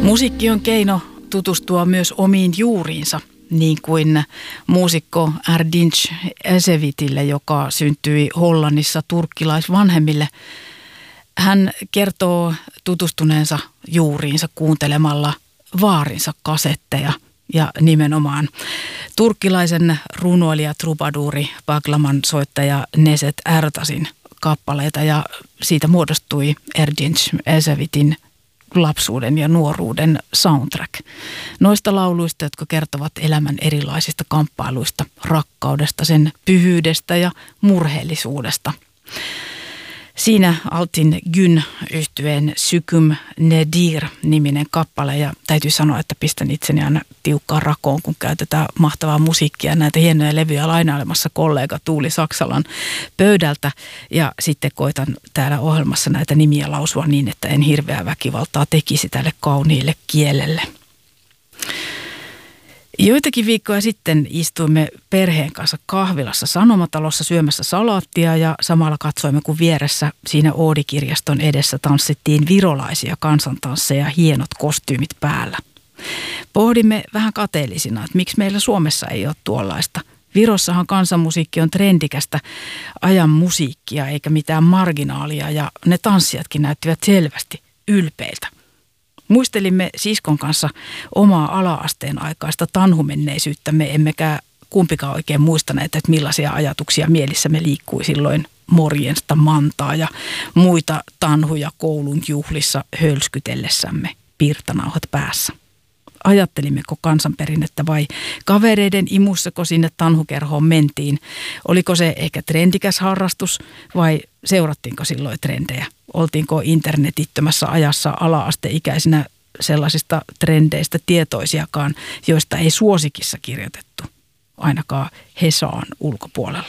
Musiikki on keino tutustua myös omiin juuriinsa, niin kuin muusikko Erdinç Ecevitille, joka syntyi Hollannissa turkkilaisvanhemmille. Hän kertoo tutustuneensa juuriinsa kuuntelemalla vaarinsa kasetteja ja nimenomaan turkkilaisen runoilija, trubaduuri, baklaman soittaja Neset Ertasin kappaleita, ja siitä muodostui Erdinç Ecevitin lapsuuden ja nuoruuden soundtrack. Noista lauluista, jotka kertovat elämän erilaisista kamppailuista, rakkaudesta, sen pyhyydestä ja murheellisuudesta. Siinä Altin Gün -yhtyeen Syküm Nedir-niminen kappale, ja täytyy sanoa, että pistän itseni aina tiukkaan rakoon, kun käytetään mahtavaa musiikkia, näitä hienoja levyjä lainailemassa kollega Tuuli Saksalan pöydältä, ja sitten koitan täällä ohjelmassa näitä nimiä lausua niin, että en hirveää väkivaltaa tekisi tälle kauniille kielelle. Joitakin viikkoja sitten istuimme perheen kanssa kahvilassa Sanomatalossa syömässä salaattia, ja samalla katsoimme, kun vieressä siinä Oodi-kirjaston edessä tanssittiin virolaisia kansantansseja, hienot kostyymit päällä. Pohdimme vähän kateellisina, että miksi meillä Suomessa ei ole tuollaista. Virossahan kansanmusiikki on trendikästä ajan musiikkia eikä mitään marginaalia, ja ne tanssijatkin näyttivät selvästi ylpeiltä. Muistelimme siskon kanssa omaa ala-asteen aikaista tanhumenneisyyttämme, emmekä kumpikaan oikein muistaneet, että millaisia ajatuksia mielissämme liikkui silloin morjensta, mantaa ja muita tanhuja koulun juhlissa hölskytellessämme pirtanauhat päässä. Ajattelimmeko kansanperinnettä vai kavereiden imussako sinne tanhukerhoon mentiin? Oliko se ehkä trendikäs harrastus vai seurattiinko silloin trendejä? Oltiinko internetittömässä ajassa ala-asteikäisinä sellaisista trendeistä tietoisiakaan, joista ei suosikissa kirjoitettu, ainakaan Hesaan ulkopuolella?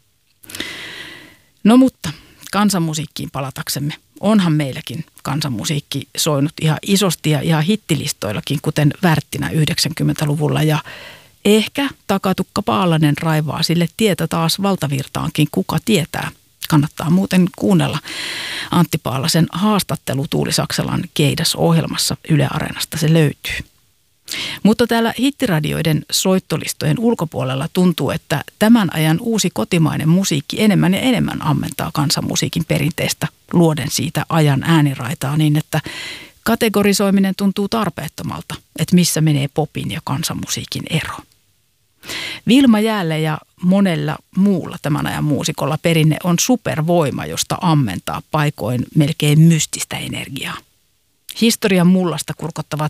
No mutta kansanmusiikkiin palataksemme. Onhan meilläkin kansanmusiikki soinut ihan isosti ja ihan hittilistoillakin, kuten Värttinä 90-luvulla, ja ehkä Takatukka Paalanen raivaa sille tietä taas valtavirtaankin, kuka tietää. Kannattaa muuten kuunnella Antti Paalasen haastattelu Tuuli Saksalan Keidas-ohjelmassa Yle Areenasta, se löytyy. Mutta täällä hittiradioiden soittolistojen ulkopuolella tuntuu, että tämän ajan uusi kotimainen musiikki enemmän ja enemmän ammentaa kansanmusiikin perinteestä, luoden siitä ajan ääniraitaa niin, että kategorisoiminen tuntuu tarpeettomalta, että missä menee popin ja kansanmusiikin ero. Vilma Jäälle ja monella muulla tämän ajan muusikolla perinne on supervoima, josta ammentaa paikoin melkein mystistä energiaa. Historian mullasta kurkottavat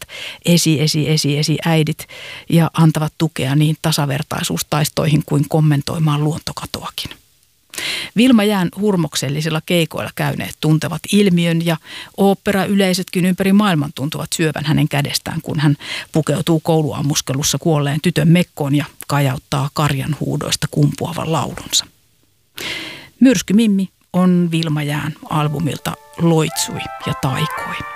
äidit ja antavat tukea niin tasavertaisuustaistoihin kuin kommentoimaan luontokatoakin. Vilma Jään hurmoksellisilla keikoilla käyneet tuntevat ilmiön, ja oopperayleisötkin ympäri maailman tuntuvat syövän hänen kädestään, kun hän pukeutuu kouluammuskelussa kuolleen tytön mekkoon ja kajauttaa karjan huudoista kumpuavan laulunsa. Myrsky Mimmi on Vilma Jään albumilta Loitsui ja taikoi.